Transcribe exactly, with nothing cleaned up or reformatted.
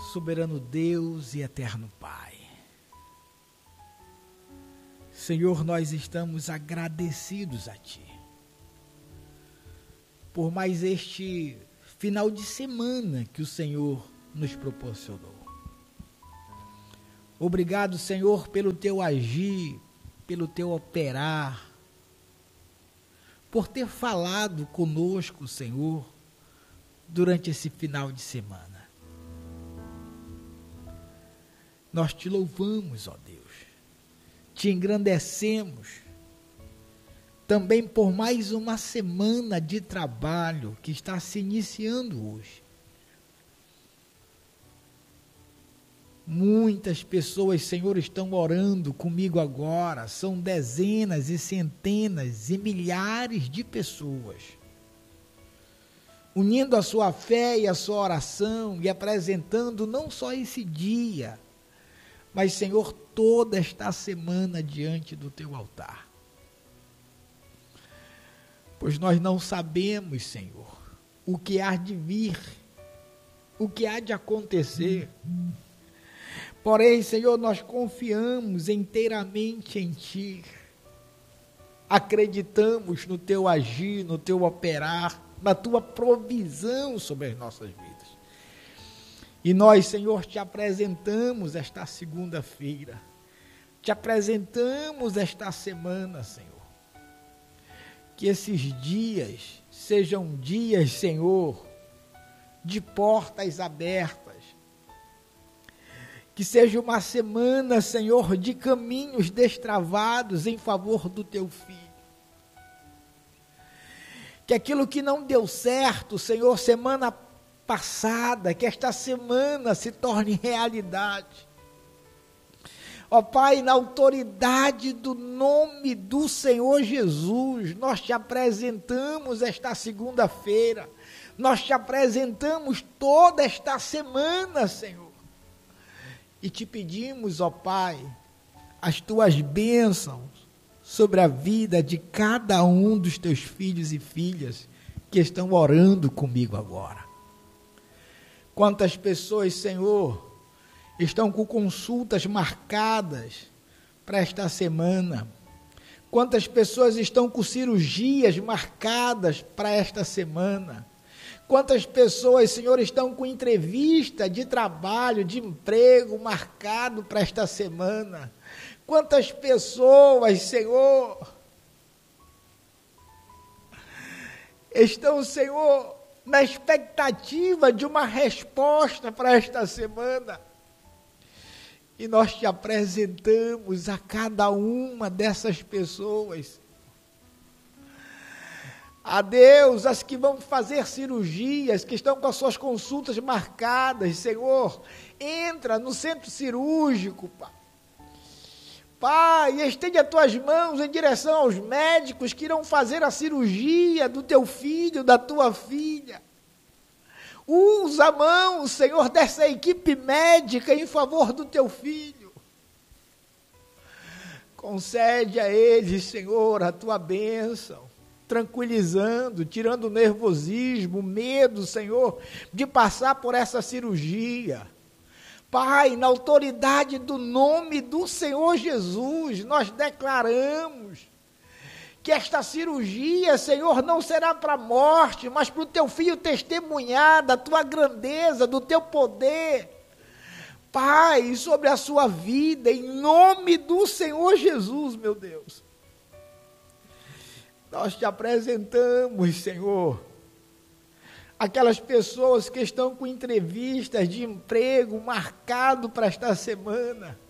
soberano Deus e eterno Pai. Senhor, nós estamos agradecidos a Ti por mais este final de semana que o Senhor nos proporcionou. Obrigado, Senhor, pelo Teu agir, pelo Teu operar, por ter falado conosco, Senhor, durante esse final de semana. Nós Te louvamos, ó Deus, Te engrandecemos, também por mais uma semana de trabalho que está se iniciando hoje. Muitas pessoas, Senhor, estão orando comigo agora, são dezenas e centenas e milhares de pessoas, unindo a sua fé e a sua oração e apresentando não só esse dia, mas, Senhor, toda esta semana diante do Teu altar. Pois nós não sabemos, Senhor, o que há de vir, o que há de acontecer. Porém, Senhor, nós confiamos inteiramente em Ti. Acreditamos no Teu agir, no Teu operar, na Tua provisão sobre as nossas vidas. E nós, Senhor, Te apresentamos esta segunda-feira. Te apresentamos esta semana, Senhor. Que esses dias sejam dias, Senhor, de portas abertas. Que seja uma semana, Senhor, de caminhos destravados em favor do Teu Filho. Que aquilo que não deu certo, Senhor, semana passada, que esta semana se torne realidade. Ó Pai, na autoridade do nome do Senhor Jesus, nós Te apresentamos esta segunda-feira, nós Te apresentamos toda esta semana, Senhor. E Te pedimos, ó Pai, as Tuas bênçãos sobre a vida de cada um dos Teus filhos e filhas que estão orando comigo agora. Quantas pessoas, Senhor, estão com consultas marcadas para esta semana? Quantas pessoas estão com cirurgias marcadas para esta semana? Quantas pessoas, Senhor, estão com entrevista de trabalho, de emprego marcado para esta semana? Quantas pessoas, Senhor, estão, Senhor, na expectativa de uma resposta para esta semana? E nós Te apresentamos a cada uma dessas pessoas. A Deus, as que vão fazer cirurgias, que estão com as suas consultas marcadas, Senhor, entra no centro cirúrgico, Pai. Pai, estende as Tuas mãos em direção aos médicos que irão fazer a cirurgia do Teu filho, da Tua filha. Usa a mão, Senhor, dessa equipe médica em favor do Teu filho. Concede a eles, Senhor, a Tua bênção, tranquilizando, tirando o nervosismo, o medo, Senhor, de passar por essa cirurgia. Pai, na autoridade do nome do Senhor Jesus, nós declaramos que esta cirurgia, Senhor, não será para a morte, mas para o Teu filho testemunhar da Tua grandeza, do Teu poder. Pai, sobre a sua vida, em nome do Senhor Jesus, meu Deus. Nós Te apresentamos, Senhor, aquelas pessoas que estão com entrevistas de emprego marcado para esta semana.